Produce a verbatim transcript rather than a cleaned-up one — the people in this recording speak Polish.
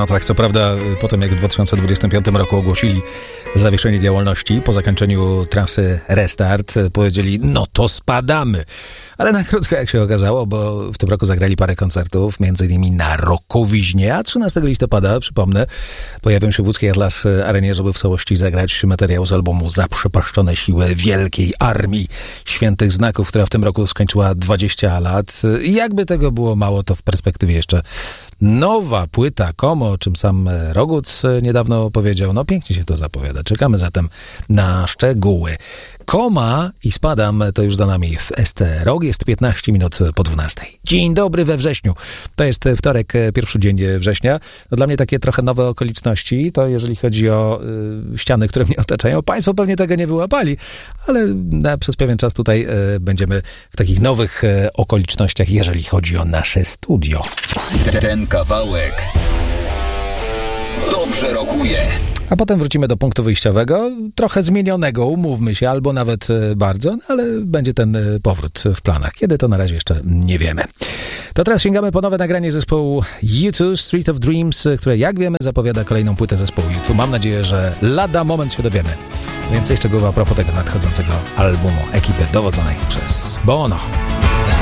No tak, co prawda potem jak w dwa tysiące dwudziestym piątym roku ogłosili zawieszenie działalności po zakończeniu trasy Restart, powiedzieli, no to spadamy. Ale na krótko, jak się okazało, bo w tym roku zagrali parę koncertów, między innymi na Rokowiźnie, a trzynastego listopada, przypomnę, pojawią się w łódzkiej Atlas Arenie, żeby w całości zagrać materiał z albumu Zaprzepaszczone siły Wielkiej Armii Świętych Znaków, która w tym roku skończyła dwadzieścia lat. I jakby tego było mało, to w perspektywie jeszcze nowa płyta Komo, o czym sam Roguc niedawno powiedział. No pięknie się to zapowiada. Czekamy zatem na szczegóły. Koma i Spadam to już za nami w S C Rock. Jest piętnaście minut po dwunastej. Dzień dobry we wrześniu. To jest wtorek, pierwszy dzień września. No dla mnie takie trochę nowe okoliczności. To jeżeli chodzi o y, ściany, które mnie otaczają. Państwo pewnie tego nie wyłapali, ale na, przez pewien czas tutaj y, będziemy w takich nowych y, okolicznościach, jeżeli chodzi o nasze studio. Ten kawałek dobrze rokuje. A potem wrócimy do punktu wyjściowego, trochę zmienionego, umówmy się, albo nawet bardzo, no ale będzie ten powrót w planach. Kiedy, to na razie jeszcze nie wiemy. To teraz sięgamy po nowe nagranie zespołu U dwa, Street of Dreams, które jak wiemy zapowiada kolejną płytę zespołu U dwa. Mam nadzieję, że lada moment się dowiemy. Więcej szczegółów a propos tego nadchodzącego albumu ekipy dowodzonej przez Bono.